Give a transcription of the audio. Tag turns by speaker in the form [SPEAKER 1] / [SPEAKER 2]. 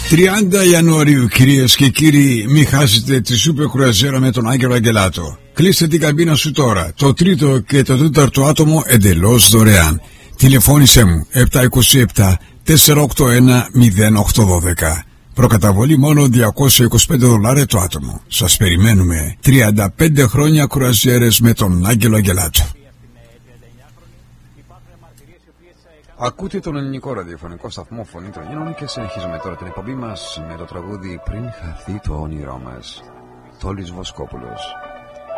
[SPEAKER 1] 30 Ιανουαρίου, κυρίες και κύριοι, μην χάσετε τη σούπερ κρουαζιέρα με τον Άγγελο Αγγελάτο. Κλείστε την καμπίνα σου τώρα. Το τρίτο και το τέταρτο άτομο εντελώς δωρεάν. Τηλεφώνησέ μου 727 481 0812. Προκαταβολή μόνο $225 το άτομο. Σας περιμένουμε. 35 χρόνια κρουαζιέρες με τον Άγγελο Αγγελάτο. Ακούτε τον ελληνικό ραδιοφωνικό σταθμό Φωνή των Ελλήνων και συνεχίζουμε τώρα την εκπομπή μας με το τραγούδι «Πριν χαθεί το όνειρό μας». Τόλης Βοσκόπουλος.